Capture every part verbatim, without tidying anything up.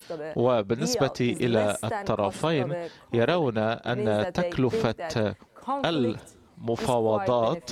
وبالنسبة إلى الطرفين يرون أن تكلفة المفاوضات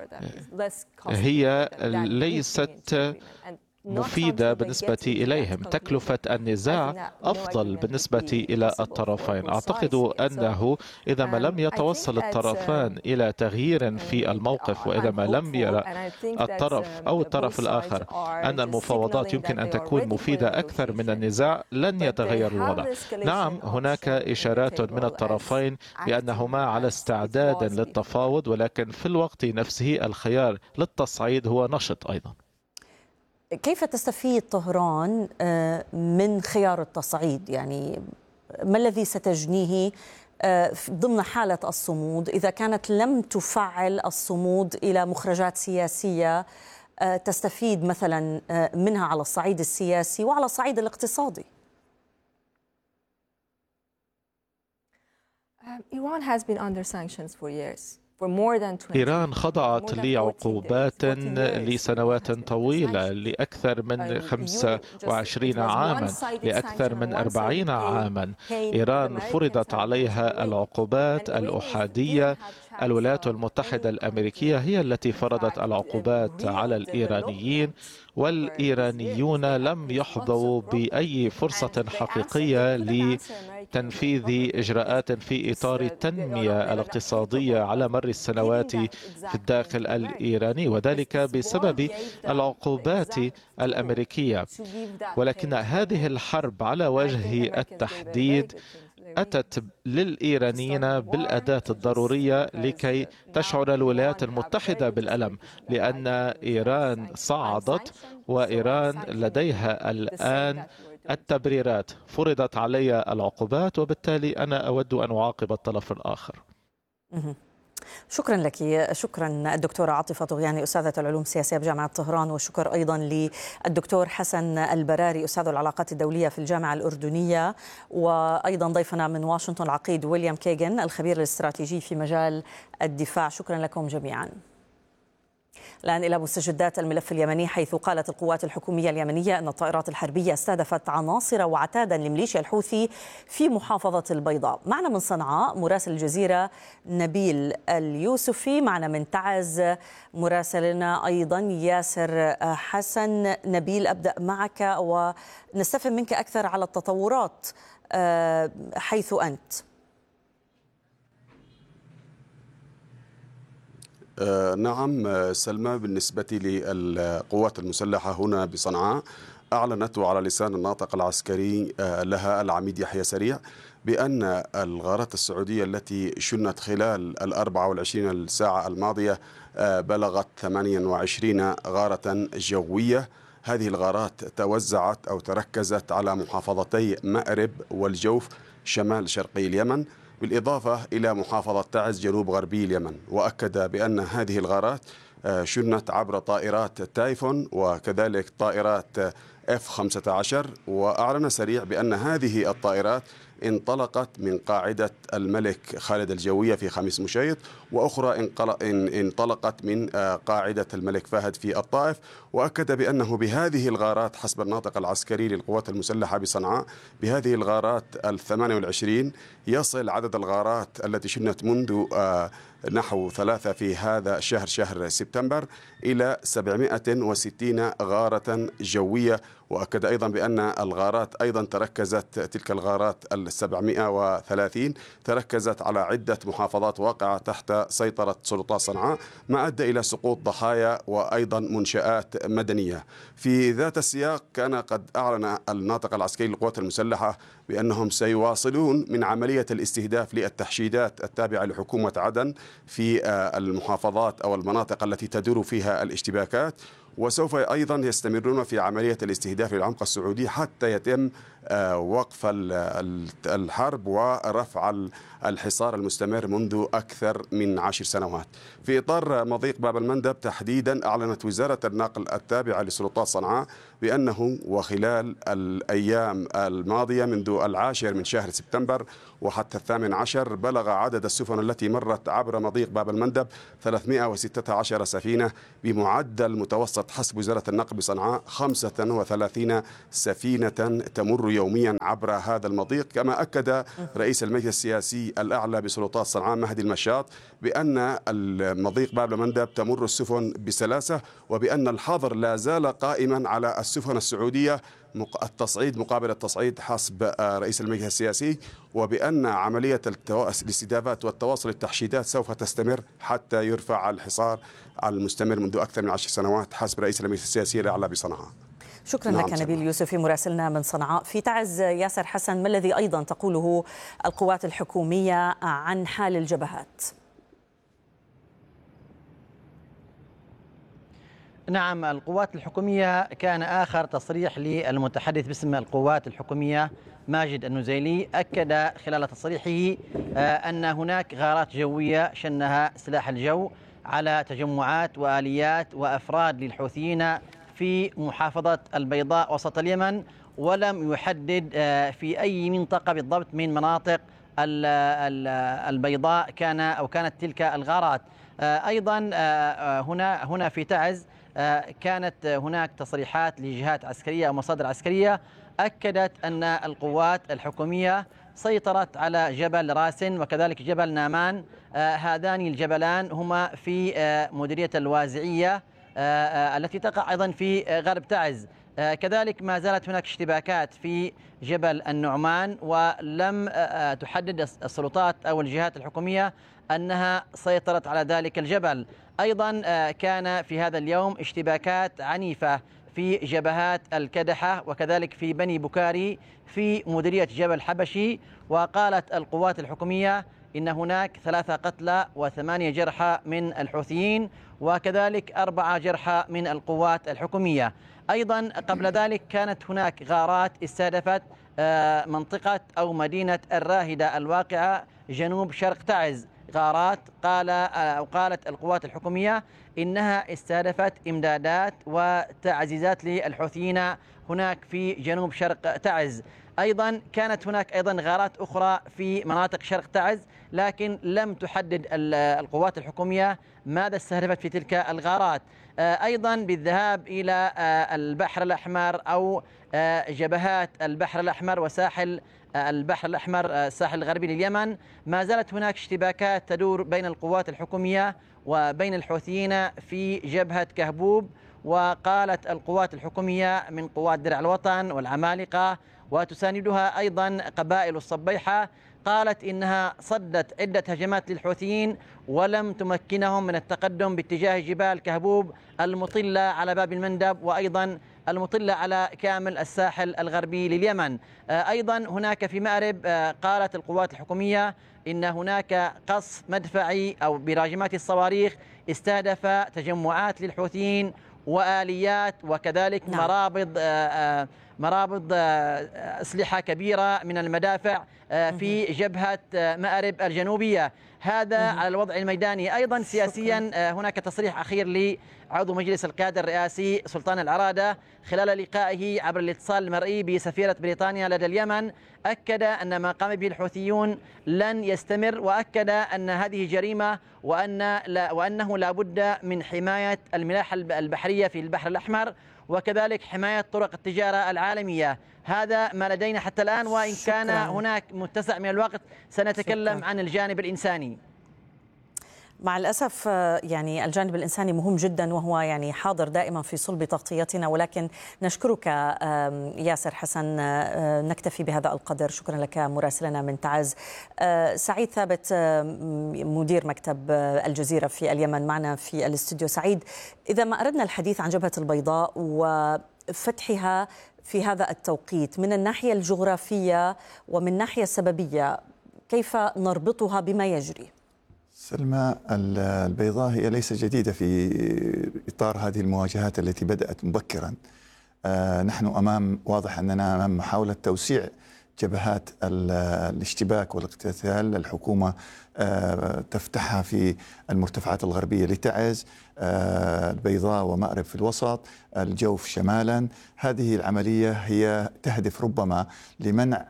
هي ليست مفيدة بالنسبة إليهم. تكلفة النزاع أفضل بالنسبة إلى الطرفين. أعتقد أنه إذا ما لم يتوصل الطرفان إلى تغيير في الموقف، وإذا ما لم يرى الطرف أو الطرف الآخر أن المفاوضات يمكن أن تكون مفيدة أكثر من النزاع، لن يتغير الوضع. نعم، هناك إشارات من الطرفين بأنهما على استعداد للتفاوض، ولكن في الوقت نفسه الخيار للتصعيد هو نشط أيضا. كيف تستفيد طهران من خيار التصعيد؟ يعني ما الذي ستجنيه ضمن حالة الصمود إذا كانت لم تفعل الصمود إلى مخرجات سياسية تستفيد مثلا منها على الصعيد السياسي وعلى الصعيد الاقتصادي؟ Iran has been under sanctions for years. إيران خضعت لعقوبات لسنوات طويلة، لأكثر من خمسة وعشرين عاما، لأكثر من أربعين عاما. إيران فرضت عليها العقوبات الأحادية. الولايات المتحدة الأمريكية هي التي فرضت العقوبات على الإيرانيين، والإيرانيون لم يحظوا بأي فرصة حقيقية لتنفيذ إجراءات في إطار التنمية الاقتصادية على مر السنوات في الداخل الإيراني، وذلك بسبب العقوبات الأمريكية. ولكن هذه الحرب على وجه التحديد أتت للإيرانيين بالأداة الضرورية لكي تشعر الولايات المتحدة بالألم، لأن إيران صعدت وإيران لديها الآن التبريرات. فرضت علي العقوبات، وبالتالي أنا أود أن أعاقب الطرف الآخر. شكرا لك. شكرا الدكتورة عاطفة طغياني أستاذة العلوم السياسية بجامعة طهران، والشكر أيضا للدكتور حسن البراري أستاذ العلاقات الدولية في الجامعة الأردنية، وأيضا ضيفنا من واشنطن العقيد ويليام كيغن الخبير الاستراتيجي في مجال الدفاع. شكرا لكم جميعا. الآن إلى مستجدات الملف اليمني، حيث قالت القوات الحكومية اليمنية أن الطائرات الحربية استهدفت عناصر وعتادا لميليشيا الحوثي في محافظة البيضاء. معنا من صنعاء مراسل الجزيرة نبيل اليوسفي، معنا من تعز مراسلنا أيضا ياسر حسن. نبيل، أبدأ معك ونستفهم منك أكثر على التطورات حيث أنت. آه نعم سلمى، بالنسبة للقوات المسلحة هنا بصنعاء، أعلنت على لسان الناطق العسكري آه لها العميد يحيى سريع بأن الغارات السعودية التي شنت خلال الأربع والعشرين الساعة الماضية آه بلغت ثمانية وعشرين غارة جوية. هذه الغارات توزعت أو تركزت على محافظتي مأرب والجوف شمال شرقي اليمن، بالإضافة إلى محافظة تعز جنوب غربي اليمن. وأكد بأن هذه الغارات شنت عبر طائرات تايفون وكذلك طائرات إف خمسة عشر. وأعلن سريع بأن هذه الطائرات انطلقت من قاعدة الملك خالد الجوية في خميس مشيط، وأخرى انطلقت من قاعدة الملك فهد في الطائف. وأكد بأنه بهذه الغارات حسب الناطق العسكري للقوات المسلحة بصنعاء، بهذه الغارات الثمانية والعشرين يصل عدد الغارات التي شنت منذ نحو ثلاثة في هذا الشهر شهر سبتمبر إلى سبعمائة وستين غارة جوية. وأكد أيضا بأن الغارات أيضا تركزت، تلك الغارات السبعمائة وثلاثين تركزت على عدة محافظات واقعة تحت سيطرة سلطات صنعاء، ما أدى إلى سقوط ضحايا وأيضا منشآت مدنية. في ذات السياق كان قد أعلن الناطق العسكري للقوات المسلحة بأنهم سيواصلون من عملية الاستهداف للتحشيدات التابعة لحكومة عدن في المحافظات أو المناطق التي تدور فيها الاشتباكات، وسوف أيضا يستمرون في عملية الاستهداف للعمق السعودي حتى يتم وقف الحرب ورفع الحصار المستمر منذ أكثر من عشر سنوات. في إطار مضيق باب المندب تحديدا، أعلنت وزارة النقل التابعة لسلطات صنعاء بأنه وخلال الأيام الماضية منذ العاشر من شهر سبتمبر وحتى الثامن عشر بلغ عدد السفن التي مرت عبر مضيق باب المندب ثلاثمائة وستة عشر سفينة، بمعدل متوسط حسب وزارة النقل بصنعاء خمسة وثلاثين سفينة تمر يوميا عبر هذا المضيق. كما أكد رئيس المجلس السياسي الأعلى بسلطات صنعاء مهدي المشاط بأن المضيق باب المندب تمر السفن بسلاسة، وبأن الحظر لا زال قائما على السفن السعودية التصعيد مقابل التصعيد حسب رئيس المجلس السياسي، وبأن عملية الاستضافات والتواصل التحشيدات سوف تستمر حتى يرفع الحصار المستمر منذ أكثر من عشر سنوات حسب رئيس المجلس السياسي الأعلى بصنعاء. شكرا نعم لك نبيل يوسفي مراسلنا من صنعاء. في تعز ياسر حسن، ما الذي أيضا تقوله القوات الحكومية عن حال الجبهات؟ نعم، القوات الحكومية كان آخر تصريح للمتحدث باسم القوات الحكومية ماجد النزيلي، أكد خلال تصريحه أن هناك غارات جوية شنها سلاح الجو على تجمعات وآليات وأفراد للحوثيين في محافظة البيضاء وسط اليمن، ولم يحدد في أي منطقة بالضبط من مناطق البيضاء كان أو كانت تلك الغارات. أيضا هنا هنا في تعز كانت هناك تصريحات لجهات عسكرية أو مصادر عسكرية أكدت أن القوات الحكومية سيطرت على جبل راسن وكذلك جبل نامان. هذان الجبلان هما في مديرية الوازعية التي تقع أيضا في غرب تعز. كذلك ما زالت هناك اشتباكات في جبل النعمان، ولم تحدد السلطات أو الجهات الحكومية أنها سيطرت على ذلك الجبل. أيضا كان في هذا اليوم اشتباكات عنيفة في جبهات الكدحة وكذلك في بني بكاري في مديرية جبل حبشي، وقالت القوات الحكومية إن هناك ثلاثة قتلى وثمانية جرحى من الحوثيين وكذلك أربعة جرحى من القوات الحكومية. أيضا قبل ذلك كانت هناك غارات استهدفت منطقة أو مدينة الراهدة الواقعة جنوب شرق تعز. غارات قال أو قالت القوات الحكومية إنها استهدفت إمدادات وتعزيزات للحوثيين هناك في جنوب شرق تعز. أيضا كانت هناك أيضا غارات أخرى في مناطق شرق تعز، لكن لم تحدد القوات الحكومية ماذا استهدفت في تلك الغارات. أيضا بالذهاب إلى البحر الأحمر أو جبهات البحر الأحمر وساحل البحر الأحمر الساحل الغربي لليمن، ما زالت هناك اشتباكات تدور بين القوات الحكومية وبين الحوثيين في جبهة كهبوب. وقالت القوات الحكومية من قوات درع الوطن والعمالقة وتساندها أيضا قبائل الصبيحة، قالت إنها صدت عدة هجمات للحوثيين ولم تمكنهم من التقدم باتجاه جبال كهبوب المطلة على باب المندب وأيضا المطلة على كامل الساحل الغربي لليمن. أيضا هناك في مأرب قالت القوات الحكومية إن هناك قصف مدفعي أو براجمات الصواريخ استهدف تجمعات للحوثيين وآليات وكذلك نعم. مرابض مرابض أسلحة كبيرة من المدافع في جبهة مأرب الجنوبية. هذا على الوضع الميداني. أيضا سياسيا هناك تصريح أخير لعضو مجلس القيادة الرئاسي سلطان العرادة خلال لقائه عبر الاتصال المرئي بسفيرة بريطانيا لدى اليمن، أكد أن ما قام به الحوثيون لن يستمر، وأكد أن هذه جريمة وأن لا وأنه لا بد من حماية الملاحة البحرية في البحر الأحمر وكذلك حماية طرق التجارة العالمية. هذا ما لدينا حتى الآن، وإن كان شكرا. هناك متسع من الوقت سنتكلم شكرا. عن الجانب الإنساني. مع الأسف يعني الجانب الإنساني مهم جدا وهو يعني حاضر دائما في صلب تغطيتنا، ولكن نشكرك ياسر حسن. نكتفي بهذا القدر. شكرا لك مراسلنا من تعز. سعيد ثابت مدير مكتب الجزيرة في اليمن معنا في الاستوديو. سعيد، إذا ما أردنا الحديث عن جبهة البيضاء وفتحها في هذا التوقيت من الناحية الجغرافية ومن الناحية السببية، كيف نربطها بما يجري؟ سلمى، البيضاء هي ليست جديدة في إطار هذه المواجهات التي بدأت مبكرا. آه نحن أمام واضح أننا أمام محاولة توسيع جبهات الاشتباك والاقتتال. الحكومة تفتحها في المرتفعات الغربية لتعز، البيضاء ومأرب في الوسط، الجوف شمالا. هذه العملية هي تهدف ربما لمنع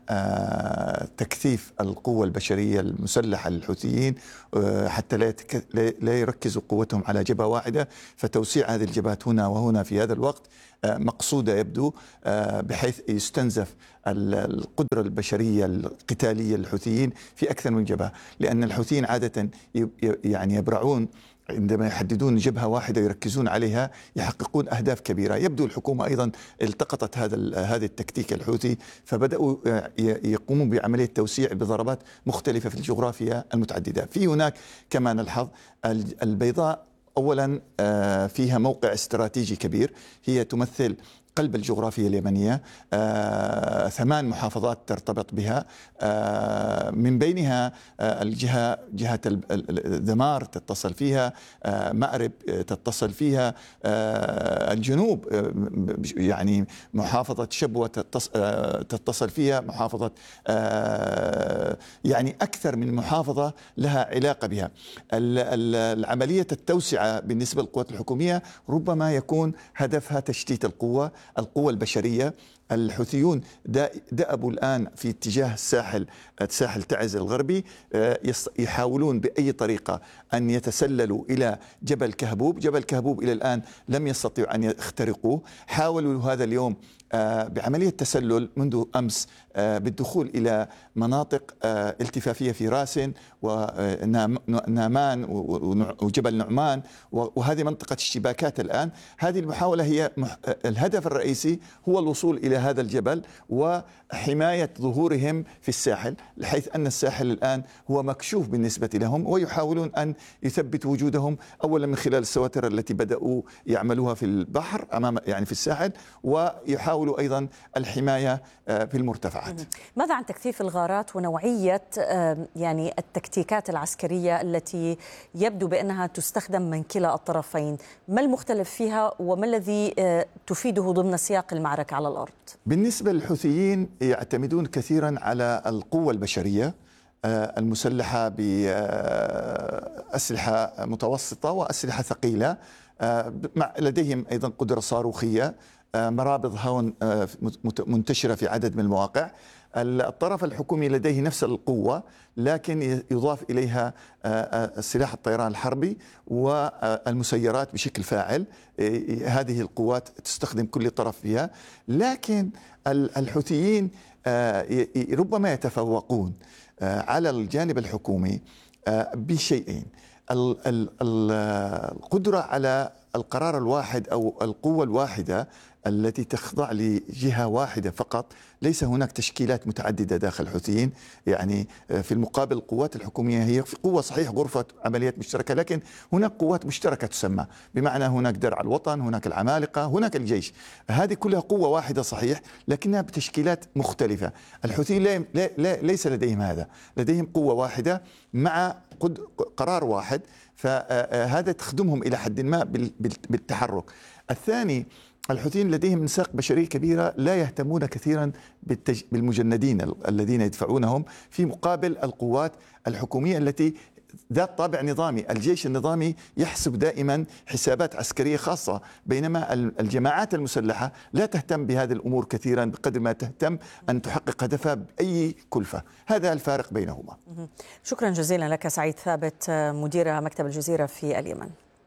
تكثيف القوة البشرية المسلحة للحوثيين حتى لا يركزوا قوتهم على جبهة واحدة، فتوسيع هذه الجبهات هنا وهنا في هذا الوقت مقصودة يبدو، بحيث يستنزف القدرة البشرية القتالية للحوثيين في أكثر من جبهة، لأن الحوثيين عادة يعني يبرعون عندما يحددون جبهة واحدة يركزون عليها يحققون أهداف كبيرة. يبدو الحكومة أيضا التقطت هذا هذا التكتيك الحوثي، فبدأوا يقومون بعملية توسيع بضربات مختلفة في الجغرافيا المتعددة. في هناك كما نلحظ البيضاء أولا فيها موقع استراتيجي كبير، هي تمثل قلب الجغرافيا اليمنية، آه، ثمان محافظات ترتبط بها، آه، من بينها آه، الجهة جهة الذمار تتصل فيها، آه، مأرب تتصل فيها، آه، الجنوب آه، يعني محافظة شبوة تتصل فيها، محافظة آه، يعني أكثر من محافظة لها علاقة بها. العملية التوسعة بالنسبة للقوات الحكومية ربما يكون هدفها تشتيت القوة القوة البشرية. الحوثيون دأبوا الآن في اتجاه الساحل ساحل تعز الغربي، يحاولون بأي طريقة أن يتسللوا إلى جبل كهبوب. جبل كهبوب إلى الآن لم يستطيعوا أن يخترقوه، حاولوا هذا اليوم بعملية تسلل منذ أمس بالدخول إلى مناطق التفافية في راسن ونامان وجبل نعمان، وهذه منطقة اشتباكات الآن. هذه المحاولة هي الهدف الرئيسي هو الوصول إلى هذا الجبل وحماية ظهورهم في الساحل، بحيث أن الساحل الآن هو مكشوف بالنسبة لهم، ويحاولون أن يثبتوا وجودهم أولا من خلال السواتر التي بدأوا يعملوها في البحر أمام يعني في الساحل، ويحاولوا أيضا الحماية في المرتفعات. ماذا عن تكثيف الغارات ونوعية يعني التكتيكات العسكرية التي يبدو بأنها تستخدم من كلا الطرفين؟ ما المختلف فيها وما الذي تفيده ضمن سياق المعركة على الأرض؟ بالنسبة للحوثيين يعتمدون كثيرا على القوة البشرية المسلحة بأسلحة متوسطة وأسلحة ثقيلة، لديهم أيضا قدرة صاروخية، مرابط هون منتشرة في عدد من المواقع. الطرف الحكومي لديه نفس القوة، لكن يضاف إليها سلاح الطيران الحربي والمسيرات بشكل فاعل. هذه القوات تستخدم كل طرف فيها، لكن الحوثيين ربما يتفوقون على الجانب الحكومي بشيئين: القدرة على القرار الواحد أو القوة الواحدة التي تخضع لجهة واحدة فقط. ليس هناك تشكيلات متعددة داخل الحوثيين، يعني في المقابل القوات الحكومية هي قوة صحيح غرفة عمليات مشتركة، لكن هناك قوات مشتركة تسمى، بمعنى هناك درع الوطن، هناك العمالقة، هناك الجيش. هذه كلها قوة واحدة صحيح، لكنها بتشكيلات مختلفة. الحوثيين ليس لديهم هذا، لديهم قوة واحدة مع قرار واحد، فهذا تخدمهم إلى حد ما بالتحرك. الثاني، الحوثيين لديهم نساق بشري كبيرة، لا يهتمون كثيرا بالمجندين الذين يدفعونهم في مقابل القوات الحكومية التي ذات طابع نظامي. الجيش النظامي يحسب دائما حسابات عسكرية خاصة، بينما الجماعات المسلحة لا تهتم بهذه الأمور كثيرا بقدر ما تهتم أن تحقق هدفها بأي كلفة. هذا الفارق بينهما. شكرا جزيلا لك سعيد ثابت، مدير مكتب الجزيرة في اليمن.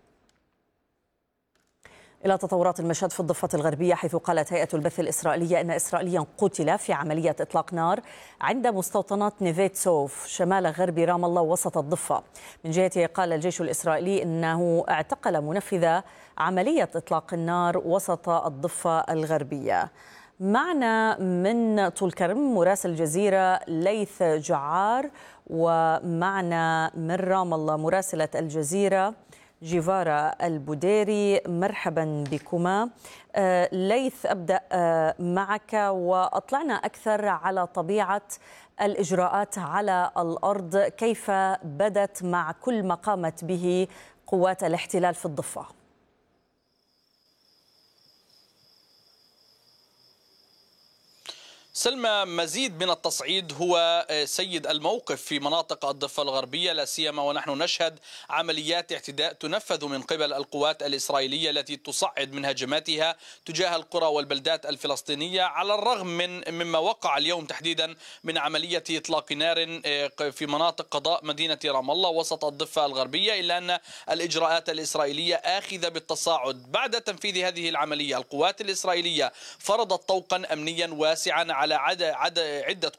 إلى تطورات المشهد في الضفة الغربية، حيث قالت هيئة البث الإسرائيلية أن إسرائيليا قتل في عملية إطلاق نار عند مستوطنات نيفيت سوف شمال غرب رام الله وسط الضفة. من جهته قال الجيش الإسرائيلي أنه اعتقل منفذ عملية إطلاق النار وسط الضفة الغربية. معنا من طول كرم مراسل الجزيرة ليث جعار، ومعنا من رام الله مراسلة الجزيرة جيفارا البوديري. مرحبا بكما. آه ليث، أبدأ آه معك وأطلعنا أكثر على طبيعة الإجراءات على الأرض، كيف بدت مع كل ما قامت به قوات الاحتلال في الضفة؟ سلمى، مزيد من التصعيد هو سيد الموقف في مناطق الضفة الغربية، لا سيما ونحن نشهد عمليات اعتداء تنفذ من قبل القوات الإسرائيلية التي تصعد من هجماتها تجاه القرى والبلدات الفلسطينية، على الرغم من مما وقع اليوم تحديدا من عملية إطلاق نار في مناطق قضاء مدينة رام الله وسط الضفة الغربية، إلا أن الإجراءات الإسرائيلية آخذة بالتصاعد. بعد تنفيذ هذه العملية القوات الإسرائيلية فرضت طوقا أمنيا واسعا على عدة